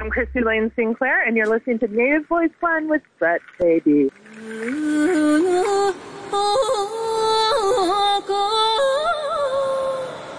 I'm Christy Lane Sinclair, and you're listening to Native Voice Fun with Brett Baby.